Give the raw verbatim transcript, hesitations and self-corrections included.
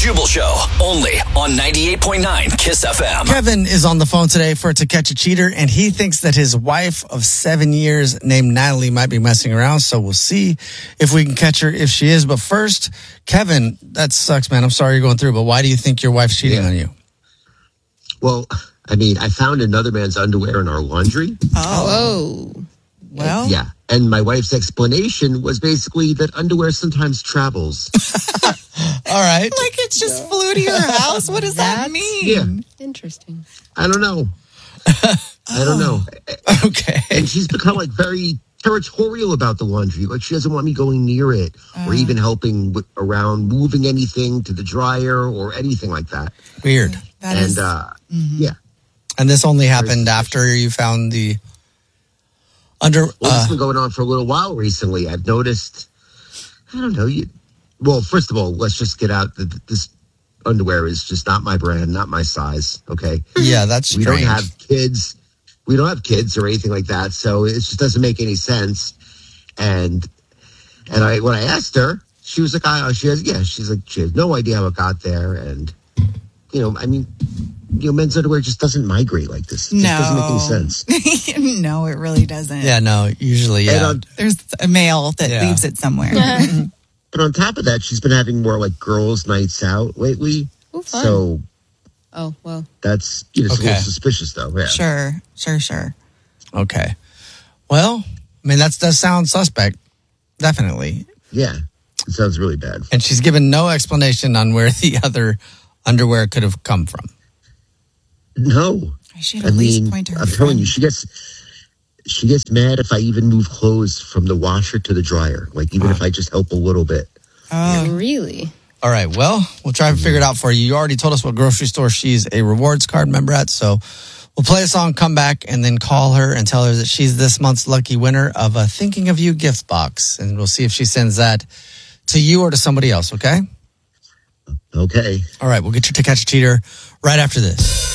Jubal Show, only on ninety-eight point nine Kiss F M. Kevin is on the phone today for To Catch a Cheater, and he thinks that his wife of seven years named Natalie might be messing around, so we'll see if we can catch her if she is. But first, Kevin, that sucks, man. I'm sorry you're going through, but why do you think your wife's cheating yeah. on you? Well, I mean, I found another man's underwear in our laundry. Oh. Whoa. Well, yeah. And my wife's explanation was basically that underwear sometimes travels. All right. Like it just flew to your house? What does that mean? Yeah. Interesting. I don't know. I don't know. Okay. And she's become like very territorial about the laundry. Like she doesn't want me going near it uh. or even helping with, around moving anything to the dryer or anything like that. Weird. That and is, uh, mm-hmm. yeah. And this only happened after you found the under. Well, this uh, has been going on for a little while recently. I've noticed. I don't know. You. Well, first of all, let's just get out that this underwear is just not my brand, not my size. Okay. Yeah, that's strange. We don't have kids. We don't have kids or anything like that, so it just doesn't make any sense. And and I when I asked her, she was like, "I." She has yeah. She's like, she has no idea how it got there, and you know, I mean. You know, men's underwear just doesn't migrate like this. It no. just doesn't make any sense. No, it really doesn't. Yeah, no, usually, yeah. On, There's a male that yeah. leaves it somewhere. But on top of that, she's been having more like girls' nights out lately. Ooh, fun. So, oh, well. That's, you know, it's okay. a little suspicious though. Yeah. Sure, sure, sure. Okay. Well, I mean, that does sound suspect. Definitely. Yeah. It sounds really bad. And she's given no explanation on where the other underwear could have come from. No. I should I at least mean, point to her I'm friend. telling you, she gets she gets mad if I even move clothes from the washer to the dryer. Like even wow. if I just help a little bit. Oh, really? All right. Well, we'll try to figure it out for you. You already told us what grocery store she's a rewards card member at, so we'll play a song, come back, and then call her and tell her that she's this month's lucky winner of a Thinking of You gift box, and we'll see if she sends that to you or to somebody else. Okay. Okay. All right. We'll get you To Catch a Cheater right after this.